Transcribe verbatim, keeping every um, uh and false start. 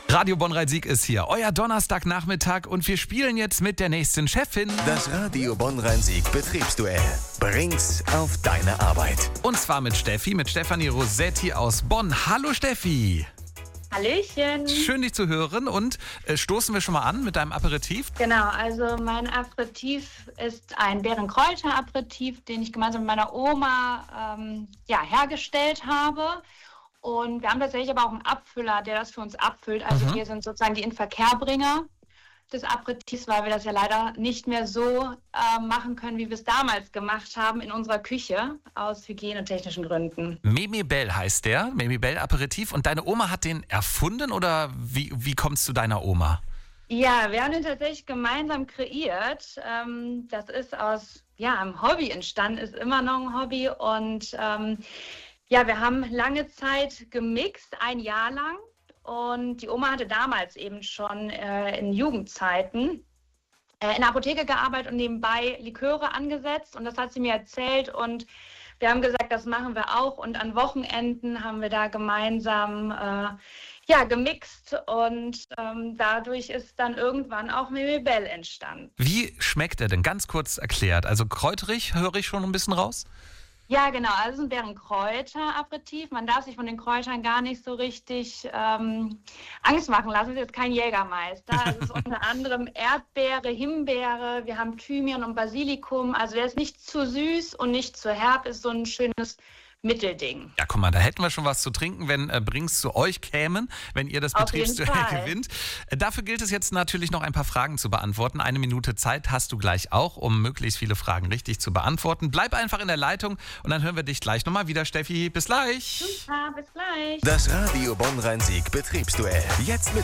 Radio Bonn-Rhein-Sieg ist hier, euer Donnerstagnachmittag und wir spielen jetzt mit der nächsten Chefin. Das Radio Bonn-Rhein-Sieg Betriebsduell. Bring's auf deine Arbeit. Und zwar mit Steffi, mit Stefanie Rossetti aus Bonn. Hallo Steffi. Hallöchen. Schön, dich zu hören. Und äh, stoßen wir schon mal an mit deinem Aperitif? Genau, also mein Aperitif ist ein Beerenkräuter-Aperitif, den ich gemeinsam mit meiner Oma ähm, ja, hergestellt habe. Und wir haben tatsächlich aber auch einen Abfüller, der das für uns abfüllt. Also Mhm. wir sind sozusagen die Inverkehrbringer des Aperitifs, weil wir das ja leider nicht mehr so äh, machen können, wie wir es damals gemacht haben in unserer Küche, aus hygienetechnischen Gründen. Memibel heißt der, Memibel Aperitif. Und deine Oma hat den erfunden oder wie, wie kommst du deiner Oma? Ja, wir haben den tatsächlich gemeinsam kreiert. Ähm, das ist aus ja, einem Hobby entstanden, ist immer noch ein Hobby. Und ähm, ja, wir haben lange Zeit gemixt, ein Jahr lang. Und die Oma hatte damals eben schon äh, in Jugendzeiten äh, in der Apotheke gearbeitet und nebenbei Liköre angesetzt. Und das hat sie mir erzählt. Und wir haben gesagt, das machen wir auch. Und an Wochenenden haben wir da gemeinsam äh, ja, gemixt. Und ähm, dadurch ist dann irgendwann auch Memibel entstanden. Wie schmeckt er denn? Ganz kurz erklärt. Also kräuterig, höre ich schon ein bisschen raus? Ja, genau. Also es ist ein Beerenkräuter-Aperitif. Man darf sich von den Kräutern gar nicht so richtig ähm, Angst machen lassen. Es ist jetzt kein Jägermeister. Es ist unter anderem Erdbeere, Himbeere. Wir haben Thymian und Basilikum. Also der ist nicht zu süß und nicht zu herb. Ist so ein schönes Mittelding. Ja, guck mal, da hätten wir schon was zu trinken, wenn äh, Bring's zu euch kämen, wenn ihr das Auf jeden Betriebsduell Fall. gewinnt. Äh, dafür gilt es jetzt natürlich noch ein paar Fragen zu beantworten. Eine Minute Zeit hast du gleich auch, um möglichst viele Fragen richtig zu beantworten. Bleib einfach in der Leitung und dann hören wir dich gleich nochmal wieder, Steffi. Bis gleich. Super, bis gleich. Das Radio Bonn-Rhein-Sieg Betriebsduell. Jetzt mit